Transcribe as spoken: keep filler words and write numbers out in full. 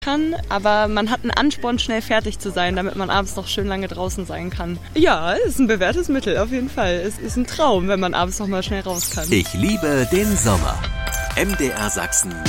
kann, aber man hat einen Ansporn, schnell fertig zu sein, damit man abends noch schön lange draußen sein kann. Ja, es ist ein bewährtes Mittel, auf jeden Fall. Es ist ein Traum, wenn man abends noch mal schnell raus kann. Ich liebe den Sommer. M D R Sachsen